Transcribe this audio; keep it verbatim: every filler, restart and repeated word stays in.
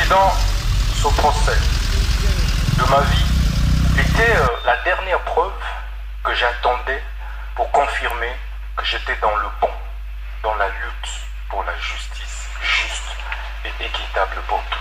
Président, ce procès de ma vie était euh, la dernière preuve que j'attendais pour confirmer que j'étais dans le bon, dans la lutte pour la justice juste et équitable pour tous.